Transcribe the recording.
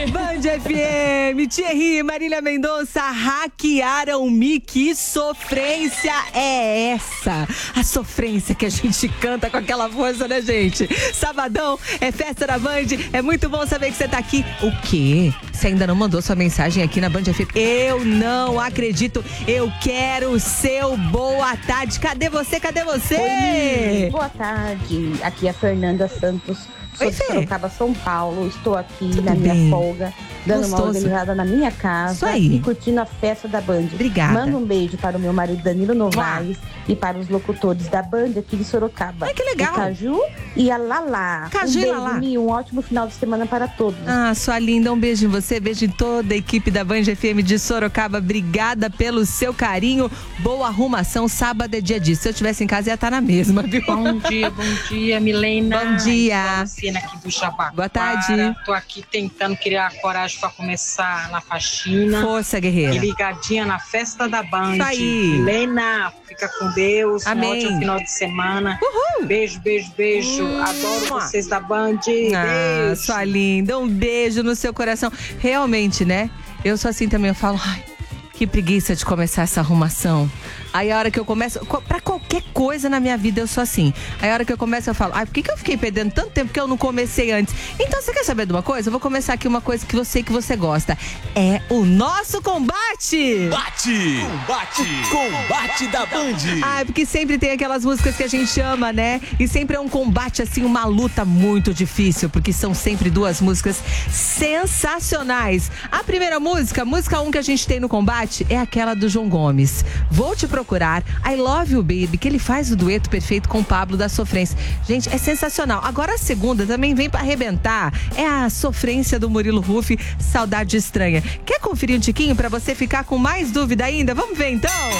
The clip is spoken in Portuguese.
Band FM, Thierry e Marília Mendonça hackearam-me. Que sofrência é essa? A sofrência que a gente canta com aquela força, né, gente? Sabadão é festa da Band. É muito bom saber que você tá aqui. O quê? Você ainda não mandou sua mensagem aqui na Band FM? Eu não acredito. Eu quero o seu boa tarde. Cadê você? Cadê você? Oi, boa tarde. Aqui é a Fernanda Santos. Sou de Sorocaba, São Paulo. Estou aqui na minha folga, dando uma organizada na minha casa e curtindo a festa da Band. Obrigada. Manda um beijo para o meu marido Danilo Novaes e para os locutores da Band aqui de Sorocaba. Ai, que legal. O Caju e a Lala. Caju um e beijo Lala. e um ótimo final de semana para todos. Ah, sua linda, um beijo em você, beijo em toda a equipe da Band FM de Sorocaba. Obrigada pelo seu carinho. Boa arrumação, sábado é dia disso. Se eu estivesse em casa ia estar na mesma, viu? Bom dia, Milena. Bom dia. Aqui do Jabaquara. Boa tarde. Tô aqui tentando criar coragem para começar na faxina. Força, guerreira. E ligadinha na festa da Band. Isso aí. Milena, fica com Deus. Amém. Um ótimo final de semana. Uhul. Beijo. Adoro vocês da Band. Ah, Beijo. sua linda, um beijo no seu coração. Realmente, né? Eu sou assim também, eu falo, ai, que preguiça de começar essa arrumação. Aí a hora que eu começo, pra qualquer coisa na minha vida eu sou assim. Aí a hora que eu começo eu falo, ai, por que eu fiquei perdendo tanto tempo que eu não comecei antes? Então você quer saber de uma coisa? Eu vou começar aqui uma coisa que eu sei que você gosta. É o nosso combate! Combate da Band. Ai, porque sempre tem aquelas músicas que a gente ama, né? E sempre é um combate, assim, uma luta muito difícil, porque são sempre duas músicas sensacionais. A primeira música 1 que a gente tem no combate é aquela do João Gomes. Vou te procurar, I Love You Baby, que ele faz o dueto perfeito com o Pablo da Sofrência. Gente, é sensacional. Agora a segunda também vem pra arrebentar. É a Sofrência do Murilo Huff, Saudade Estranha. Quer conferir um tiquinho pra você ficar com mais dúvida ainda? Vamos ver então?